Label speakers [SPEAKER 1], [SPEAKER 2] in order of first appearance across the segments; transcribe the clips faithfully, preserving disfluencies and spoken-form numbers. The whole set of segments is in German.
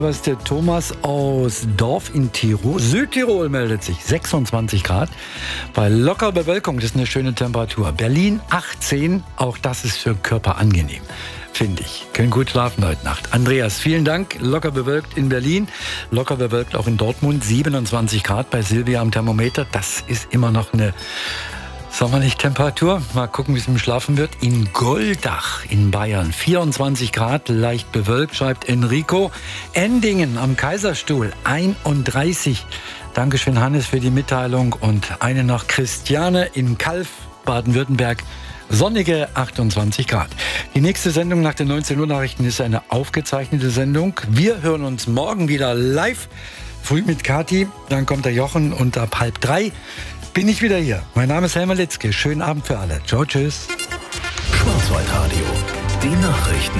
[SPEAKER 1] Was ist der Thomas aus Dorf in Tirol? Südtirol meldet sich, sechsundzwanzig Grad. Bei locker Bewölkung, das ist eine schöne Temperatur. Berlin achtzehn, auch das ist für den Körper angenehm, finde ich. Können gut schlafen heute Nacht. Andreas, vielen Dank. Locker bewölkt in Berlin, locker bewölkt auch in Dortmund, siebenundzwanzig Grad bei Silvia am Thermometer. Das ist immer noch eine sommerliche Temperatur. Mal gucken, wie es im Schlafen wird. In Goldach in Bayern, vierundzwanzig Grad, leicht bewölkt, schreibt Enrico. Endingen am Kaiserstuhl, einunddreißig. Dankeschön, Hannes, für die Mitteilung. Und eine noch, Christiane in Kalf, Baden-Württemberg. Sonnige achtundzwanzig Grad. Die nächste Sendung nach den neunzehn Uhr Nachrichten ist eine aufgezeichnete Sendung. Wir hören uns morgen wieder live, früh mit Kathi. Dann kommt der Jochen und ab halb drei bin ich wieder hier. Mein Name ist Helmer Litzke. Schönen Abend für alle. Ciao, tschüss.
[SPEAKER 2] Schwarzwaldradio, die Nachrichten.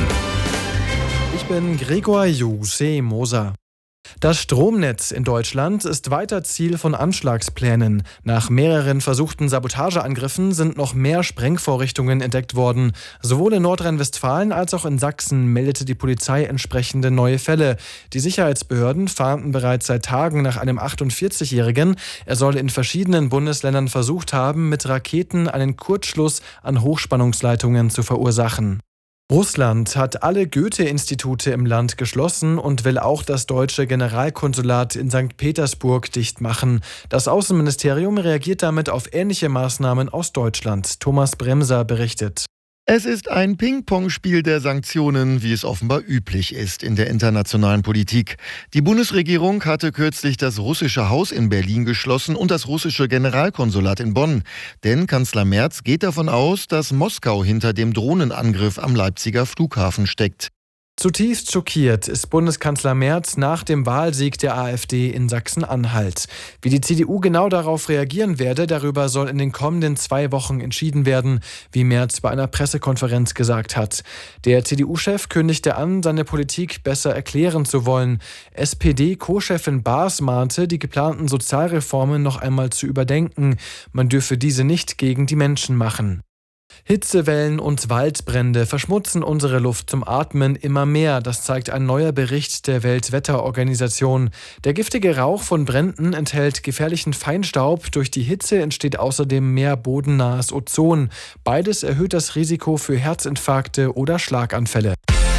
[SPEAKER 3] Ich bin Gregor Juse Moser. Das Stromnetz in Deutschland ist weiter Ziel von Anschlagsplänen. Nach mehreren versuchten Sabotageangriffen sind noch mehr Sprengvorrichtungen entdeckt worden. Sowohl in Nordrhein-Westfalen als auch in Sachsen meldete die Polizei entsprechende neue Fälle. Die Sicherheitsbehörden fahnden bereits seit Tagen nach einem achtundvierzigjährigen. Er soll in verschiedenen Bundesländern versucht haben, mit Raketen einen Kurzschluss an Hochspannungsleitungen zu verursachen. Russland hat alle Goethe-Institute im Land geschlossen und will auch das deutsche Generalkonsulat in Sankt Petersburg dicht machen. Das Außenministerium reagiert damit auf ähnliche Maßnahmen aus Deutschland. Thomas Bremser berichtet.
[SPEAKER 4] Es ist ein Ping-Pong-Spiel der Sanktionen, wie es offenbar üblich ist in der internationalen Politik. Die Bundesregierung hatte kürzlich das russische Haus in Berlin geschlossen und das russische Generalkonsulat in Bonn. Denn Kanzler Merz geht davon aus, dass Moskau hinter dem Drohnenangriff am Leipziger Flughafen steckt.
[SPEAKER 3] Zutiefst schockiert ist Bundeskanzler Merz nach dem Wahlsieg der AfD in Sachsen-Anhalt. Wie die C D U genau darauf reagieren werde, darüber soll in den kommenden zwei Wochen entschieden werden, wie Merz bei einer Pressekonferenz gesagt hat. Der C D U-Chef kündigte an, seine Politik besser erklären zu wollen. S P D-Co-Chefin Baas mahnte, die geplanten Sozialreformen noch einmal zu überdenken. Man dürfe diese nicht gegen die Menschen machen. Hitzewellen und Waldbrände verschmutzen unsere Luft zum Atmen immer mehr. Das zeigt ein neuer Bericht der Weltwetterorganisation. Der giftige Rauch von Bränden enthält gefährlichen Feinstaub. Durch die Hitze entsteht außerdem mehr bodennahes Ozon. Beides erhöht das Risiko für Herzinfarkte oder Schlaganfälle.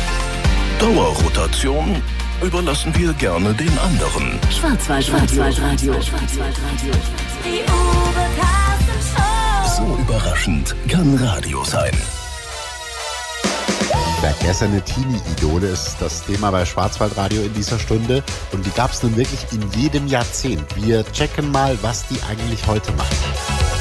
[SPEAKER 2] Dauerrotation überlassen wir gerne den anderen.
[SPEAKER 5] Schwarzwaldradio. Schwarzwaldradio. Schwarzwaldradio. Die Uwe Carsten Show.
[SPEAKER 2] So überraschend kann Radio sein.
[SPEAKER 6] Vergessene Teenie-Idole ist das Thema bei Schwarzwaldradio in dieser Stunde. Und die gab es nun wirklich in jedem Jahrzehnt. Wir checken mal, was die eigentlich heute machen.